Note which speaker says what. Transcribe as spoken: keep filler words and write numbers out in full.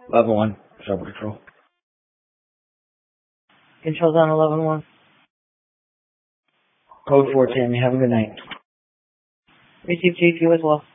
Speaker 1: Level one, Shelby Control.
Speaker 2: Control's on eleven one.
Speaker 1: Code four ten, have a good night.
Speaker 2: Receive G Q as well.